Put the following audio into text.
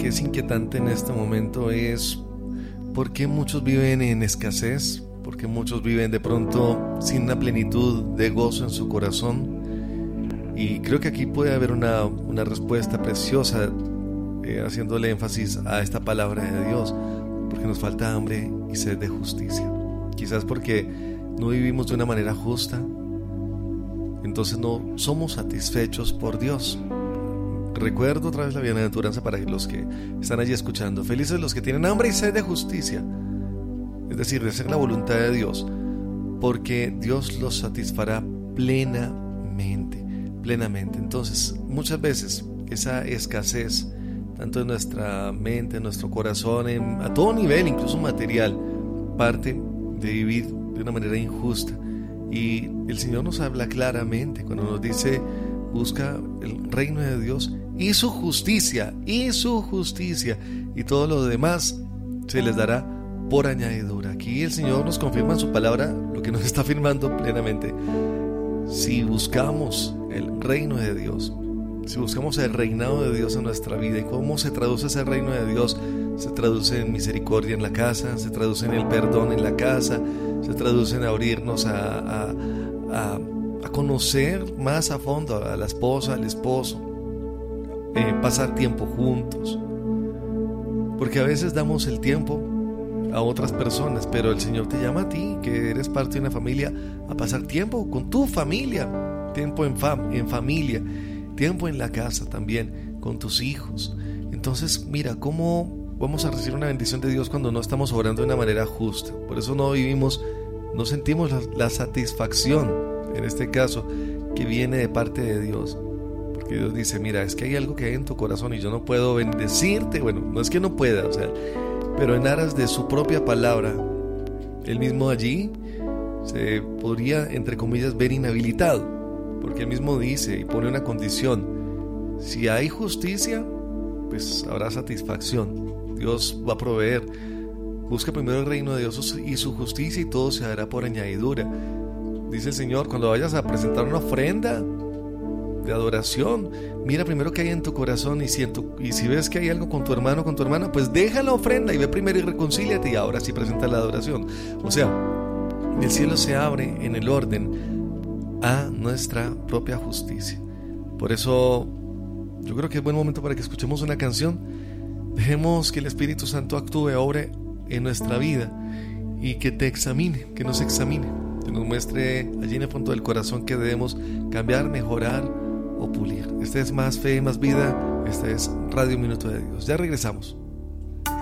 que es inquietante en este momento es por qué muchos viven en escasez, por qué muchos viven de pronto sin una plenitud de gozo en su corazón. Y creo que aquí puede haber una respuesta preciosa, haciéndole énfasis a esta palabra de Dios, porque nos falta hambre y sed de justicia. Quizás porque no vivimos de una manera justa, entonces no somos satisfechos por Dios. Recuerdo otra vez la bienaventuranza para los que están allí escuchando. Felices los que tienen hambre y sed de justicia, es decir, de hacer la voluntad de Dios, porque Dios los satisfará plenamente. Entonces, muchas veces esa escasez, tanto en nuestra mente, en nuestro corazón, a todo nivel, incluso material, parte de vivir de una manera injusta. Y el Señor nos habla claramente cuando nos dice: busca el reino de Dios y su justicia, y todo lo demás se les dará por añadidura. Aquí el Señor nos confirma en su palabra lo que nos está afirmando plenamente. Si buscamos el reino de Dios, si buscamos el reinado de Dios en nuestra vida, ¿y cómo se traduce ese reino de Dios? Se traduce en misericordia en la casa, se traduce en el perdón en la casa, se traduce en abrirnos a conocer más a fondo a la esposa, al esposo, pasar tiempo juntos, porque a veces damos el tiempo a otras personas, pero el Señor te llama a ti, que eres parte de una familia, a pasar tiempo con tu familia, tiempo en familia, tiempo en la casa también, con tus hijos. Entonces mira cómo vamos a recibir una bendición de Dios cuando no estamos obrando de una manera justa. Por eso no sentimos la satisfacción, en este caso, que viene de parte de Dios. Porque Dios dice: mira, es que hay algo que hay en tu corazón y yo no puedo bendecirte. Bueno, no es que no pueda, pero en aras de su propia palabra, Él mismo allí se podría, entre comillas, ver inhabilitado, porque Él mismo dice y pone una condición: si hay justicia, pues habrá satisfacción. Dios va a proveer. Busca primero el reino de Dios y su justicia, y todo se dará por añadidura. Dice el Señor: cuando vayas a presentar una ofrenda de adoración, mira primero qué hay en tu corazón, y si ves que hay algo con tu hermano o con tu hermana, pues deja la ofrenda y ve primero y reconcíliate, y ahora sí presenta la adoración. O sea, el cielo se abre en el orden a nuestra propia justicia. Por eso yo creo que es buen momento para que escuchemos una canción. Dejemos que el Espíritu Santo actúe, obre en nuestra vida, y que te examine, que nos examine, que nos muestre allí en el fondo del corazón que debemos cambiar, mejorar o pulir. Este es Más Fe, Más Vida. Este es Radio Minuto de Dios. Ya regresamos.